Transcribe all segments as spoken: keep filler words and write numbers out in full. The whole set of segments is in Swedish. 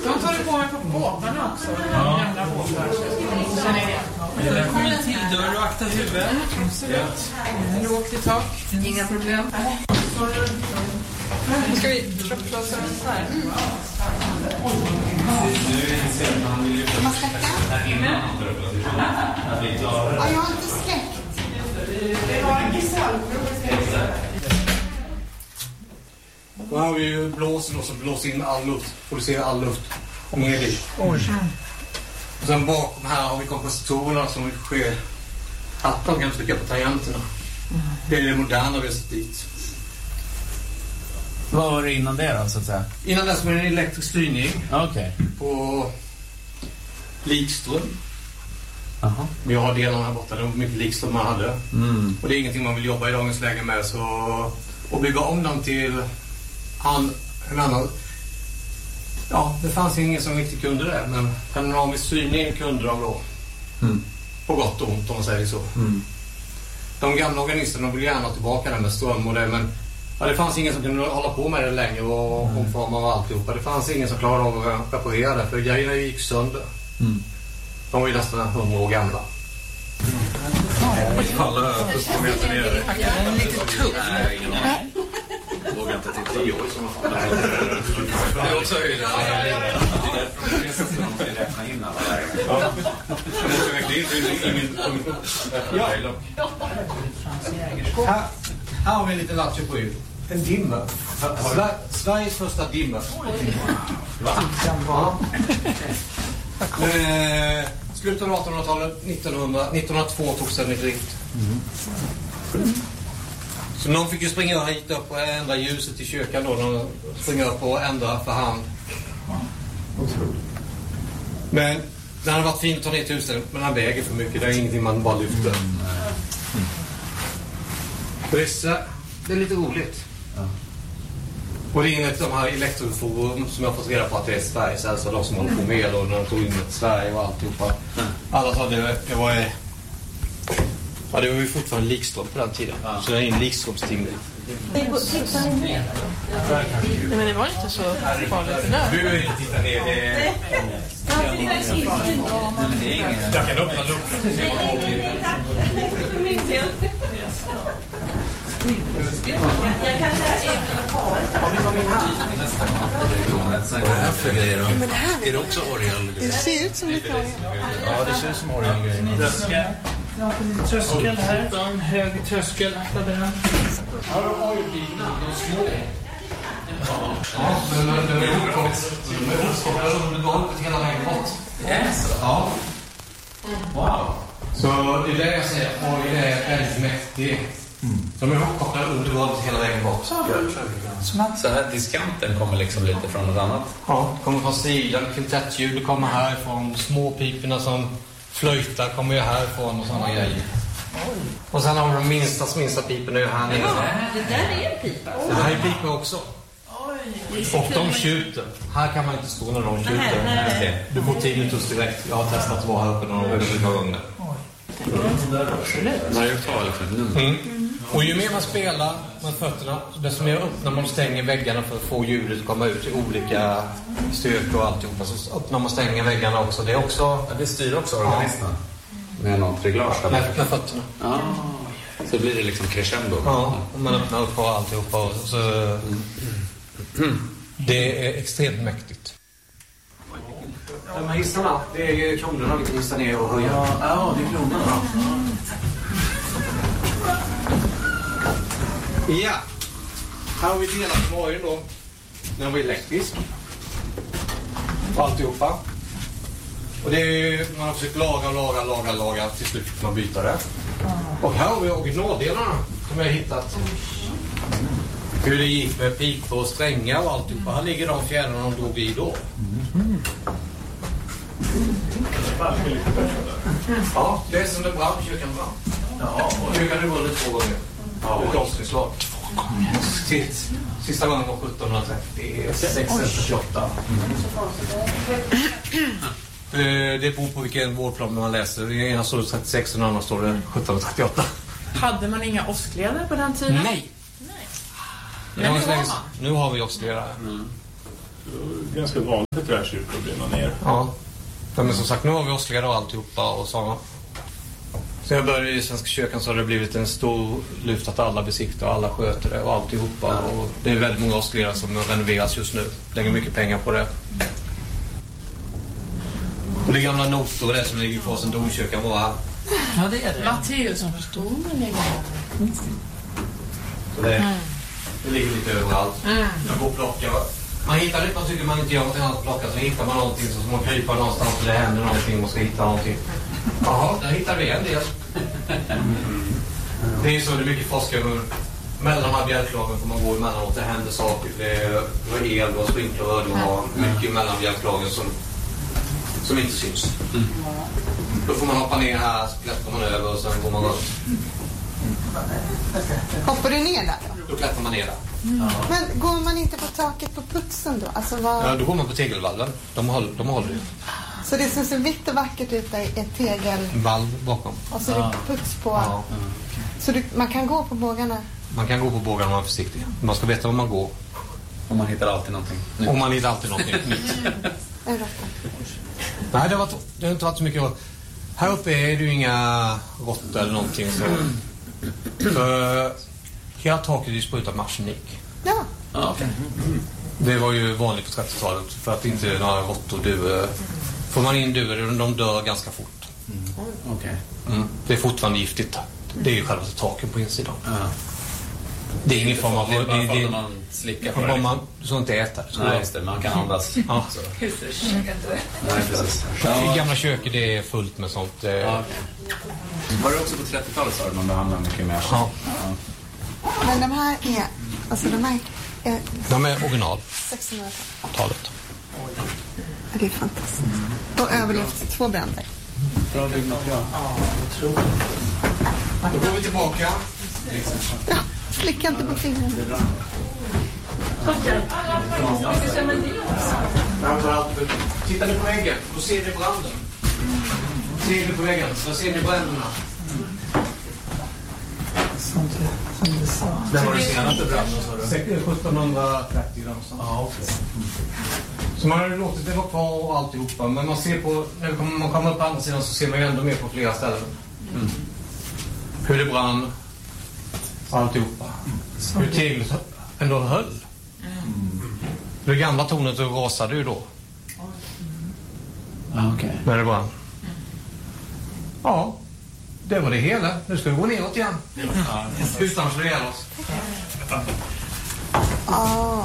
De tar det på mig på båtarna också. Ja. Gamla båtar. Sen är det. Det kommer en till dörr och akta huvudet. Absolut. Lågt i tak. Inga problem. Nu ska vi tröppla oss så här. Man släcka? Ja, jag har inte släckt. Det var en gisselprov. Då har vi ju blåsen och så blåser in all luft, producerar all luft och ner dit. Och sen bakom här har vi kompositorerna som sker att de kan trycka på tangenterna. Det är det moderna vi har sett dit. Vad var det innan det då, så att säga? Innan dess var det en elektrisk styrning. Okej. Okay. På likström. Aha. Vi har delarna här borta, det var mycket likström man hade. Mm. Och det är ingenting man vill jobba i dagens läge med. Så att bygga om dem till an, en annan... Ja, det fanns ingen som riktigt kunde det. Men panoramisk styrning kunde de då. Mm. På gott och ont om man säger så. Mm. De gamla organisterna vill gärna tillbaka där med ström och det, men ja, det fanns ingen som kunde hålla på med det längre och mm. omforma och alltihopa. Det fanns ingen som klarade av att reparera det, för grejerna gick sönder. Mm. De var ju nästan hundra år gamla. Alla fuskmeter ner. Det är lite tuff. Jag vågar inte titta. Det är också höjden. Det är därför de finns att de vill räkna in alla där. Ja. Jag måste verkligen inte ingen kommission. Ja. Här, här har vi en liten lattjo på ljud. En dimmer. Sveriges första dimmer. Va? Ja. Eh, slutet av artonhundratalet, nittonhundra, nittonhundratvå togs den i drift. Mm. Så någon fick ju springa hit upp och ändra ljuset i kyrkan då. De springer upp och ändra för hand. Men den hade varit fint att ta ner tusen, men den väger för mycket. Det är ingenting man bara lyfter. Brissa, det är lite roligt. Och det är enligt de här elektroforum som jag har fått reda på att det är Sveriges äldsta, de som håller på med och när de tog in ett Sverige och alltihopa. Alla sa det, det var... Ja, det var ju fortfarande likström på den tiden. Ja. Så det är en likströmstimmer. Tittar ni ner? Nej, men det var inte så farligt där. Du vill titta ner. Det är... Jag kan öppna luckan. Jag kan säga Vad är det för grejer då? Är det också orgel? Det ser ut som lite orgel. Ja, det ser ut som orgelgrejer. Tröskel här. En hög tröskel. Ja, de har ju bilarna. De små. Ja, men det är uppkopplade under golvet hela vägen bort. Yes. Ja. Wow. Så det är det jag säger. Orgel är väldigt mäktig. Mm. De är uppkopplade under golvet hela vägen bort. Så här diskanten kommer liksom lite från något annat? Ja, det kommer från sidan. Kvintettljud kommer härifrån. Småpiporna som flöjtar kommer ju härifrån och sådana grejer. Och sen har vi de minsta, minsta piporna här nere. Ja, det där är en pipa. Det här är pipor också. Och de tjuter. Här kan man inte stå när de tjuter. Nej. Du får tinnitus direkt. Jag har testat att vara här uppe några gånger. Mm. Och ju mer man spelar med fötterna, desto mer öppnar man och stänger väggarna för att få ljudet att komma ut i olika styrkor och alltihopa. Så öppnar man och stänger väggarna också. Det är också... Ja, det styr också organisterna. Med något reglage där. Med, med fötterna. Ja. Så blir det liksom crescendo. Ja, och man öppnar upp och alltihopa. Och så... Mm. Det är extremt mäktigt. De här hissarna, det är ju kronorna vi kan hissa ner och höja. Ja, ja, det är kronorna. Ja, här har vi delat på morgon då. Den var elektrisk. Och alltihopa. Och det är ju, man har försökt laga, laga, laga, laga. Till slut man byter det. Och här har vi originaldelarna som jag har hittat. Hur det gick med pipor och strängar och alltihopa. Här ligger de fjärrarna de drog i då. Mm. Ja, det är som det brann, kyrkan brann. Ja, och kyrkan är vunnit två gånger. Ja, ett avslutslag. Två gånger. Sist, sista gången var sjuttonhundratrettiosex eller tjugoåtta. Mm. Det beror på vilken vårdplan man läser. Det ena står det trettiosex och den andra står det sjuttonhundratrettioåtta. Hade man inga åskledare på den tiden? Nej. Men nu har man. Nu har vi åskledare. Mm. ganska vanligt för träkyrkor att brinna ner. Ja. Ja, men som sagt, nu har vi åskledare och alltihopa och så. Så jag började i Svenska kyrkan så har det blivit en stor lyft att alla besiktar och alla sköter det och alltihopa. Ja. Och det är väldigt många åskledare som renoveras just nu. Lägger mycket pengar på det. Och det gamla notor det som ligger kvar sen domkyrkan var här. Ja, det är det. Matteus som förstår man ligger här. Så det, mm. det ligger lite överallt. Mm. Jag går och plockar. Man hittar det, man tycker man inte gör någonting annat att plocka, så hittar man någonting så man kryper någonstans och det händer någonting och ska hitta någonting. Jaha, där hittar vi en del. Det är så, det är mycket forskare mellan de här bjälklagen får man gå emellanåt, det händer saker. Det är el och sprinkler och har mycket mellan bjälklagen som, som inte syns. Mm. Då får man hoppa ner här, så klättrar man över och sen går man runt. Hoppar du ner där då? Då klättrar man ner där. Mm. Ja. Men går man inte på taket på putsen då? Alltså vad... Ja, då går man på tegelvalven. De håller, de håller ju. Så det som ser vitt och vackert ut är ett tegelvalv bakom. Och så är det puts på. Ja. Så du, man kan gå på bågarna? Man kan gå på bågarna om man är försiktig. Man ska veta var man går. Och man hittar alltid någonting nytt. Och man hittar alltid någonting nytt. Mm. Nej, det har, varit, det har inte varit så mycket. Här uppe är det ju inga råttor eller någonting så. För hela taket är sprutat med arsenik. Ja. Ah, okay. Det var ju vanligt på trettiotalet för att inte några råttor dör. Får man in duvor, de dör ganska fort. Mm. Okay. Mm. Det är fortfarande giftigt. Det är ju själva taken på insidan. Ja. Det är ingen form av... Det är bara det, för det, att man slickar på det. Man, du ska inte äta det. Nej, just det. Man kan andas. Ja. Nej, precis. I gamla köket det är fullt med sånt. Ja, okay. Var det också på trettiotalet så man behandlar mycket mer? Ja. Ja. Men de här är... Alltså de här är... De är original. sexhundratalet. Det är fantastiskt. Och överlevt två bränder. Bra byggnad, ja. Jag tror. Då går vi tillbaka. Ja, slicka inte på fingrarna. Tittar ni på väggen, då ser ni branden. Ser ni på väggen, så ser ni bränderna. Som du sa. Det var det senaste branden, sa du? sjuttonhundratrettio någonstans. Ja, okej. Så man har låtit det vara kvar och alltihopa. Men man ser på, när man kommer upp på andra sidan så ser man ju ändå mer på flera ställen. Mm. Hur det brann. Alltihopa. Mm. Hur teglet ändå höll. Mm. Det gamla tornet rasade ju då. Mm. Okay. När det brann. Mm. Ja, det var det hela. Nu ska vi gå neråt igen. Mm. Utan att slå ihjäl oss. Ja,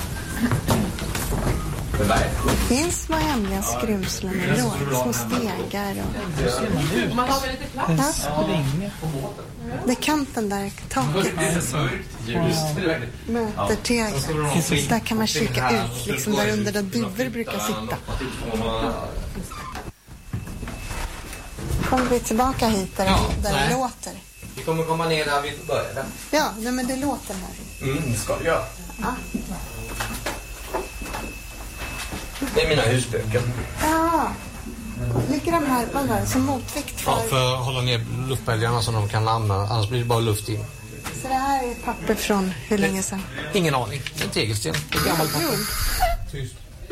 det finns små hemliga skrymslen ändå. Små stegar och... Man har väl lite plats? Ja. Det är kanten där, taket. Möter tegel. Där kan man kika ut, liksom där under där duvor brukar sitta. Kommer vi tillbaka hit där, där det låter? Vi kommer komma ner där vi började. Ja, nej, men det låter här. Mm, det ska vi göra. Ja. Det är mina husböcker. Ja. Ligger de här, vad var det, som motvikt för... Ja, för att hålla ner luftbälgarna så de kan använda, annars blir det bara luft in. Så det här är papper från hur länge sedan? Ingen aning. En tegelsten. Det är gammalt papper. Tyst.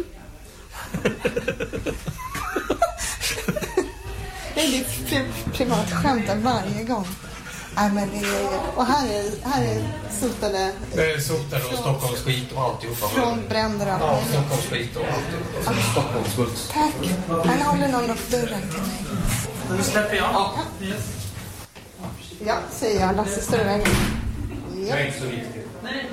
Nej, det är privat skämt varje gång. Nej, men det är... Och här är, här är sotade... Det är sotade och Stockholms skit och alltihopa. Från bränder och ja, Stockholms skit och alltihopa. Stockholms skit. Tack. Här håller någon upp dörren till mig. Nu släpper jag. Ja, ja säger jag. Lasse står i vägen. Ja. Det är inte så viktigt. Nej.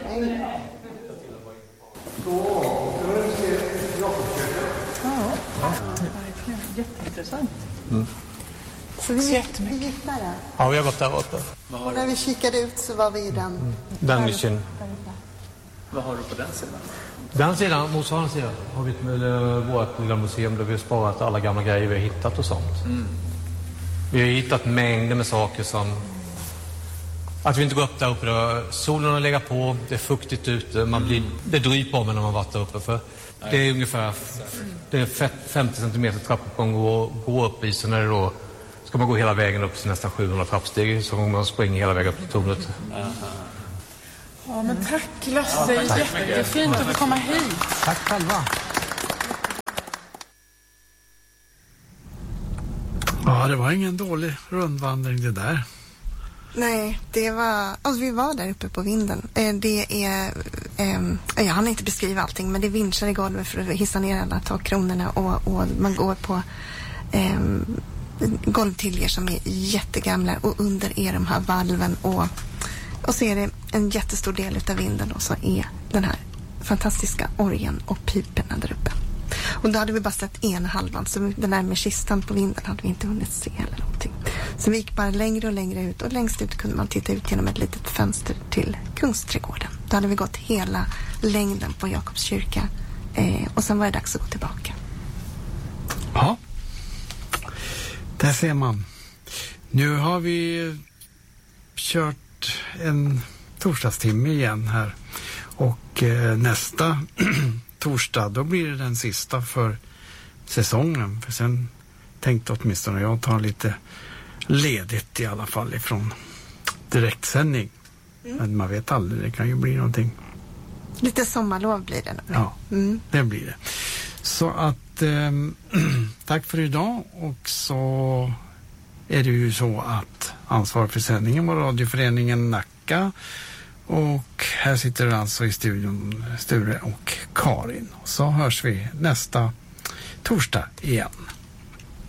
Ja, jätteintressant. Mm. Så vi gick, vi gick där. Ja, vi har gått där uppe. Och när vi kikade ut så var vi i den. Mm. Den är synd. Vad har du på den sidan? Den sidan, motsvarande sidan, har vi ett, vårt lilla museum där vi har sparat alla gamla grejer vi har hittat och sånt. Mm. Vi har hittat mängder med saker som... Att vi inte går upp där uppe, då, solen har legat på, det är fuktigt ute, man blir, det dryper om när man varit där uppe. För det är ungefär det är femtio centimeter trappuppgång gå, gå upp i, så när det då ska man gå hela vägen upp till nästan sjuhundra trappsteg så man springer hela vägen upp till tornet. Ja, men tack Lasse, ja, jättefint att få komma hit. Tack själva. Ja, det var ingen dålig rundvandring det där. Nej, det var... Alltså vi var där uppe på vinden. Eh, det är... Eh, jag hann inte beskriva allting, men det är vinschar i golvet för att hissa ner alla takkronorna och, och man går på eh, golvtiljer som är jättegamla och under är de här valven och, och så är det en jättestor del utav vinden och så är den här fantastiska orgen och piperna där uppe. Och då hade vi bara sett ena halvan, så den där med kistan på vinden hade vi inte hunnit se eller någonting. Så vi gick bara längre och längre ut och längst ut kunde man titta ut genom ett litet fönster till Kungsträdgården. Då hade vi gått hela längden på Jakobs kyrka eh, och sen var det dags att gå tillbaka. Ja, där ser man. Nu har vi kört en torsdagstimme igen här och eh, nästa torsdag, då blir det den sista för säsongen. För sen tänkte åtminstone jag ta lite ledigt i alla fall ifrån direktsändning. Mm. Men man vet aldrig, det kan ju bli någonting. Lite sommarlov blir det nu. Ja, mm. det blir det. Så att eh, tack för idag, och så är det ju så att ansvar för sändningen var radioföreningen Nacka. Och här sitter alltså i studion Sture och Karin. Och så hörs vi nästa torsdag igen.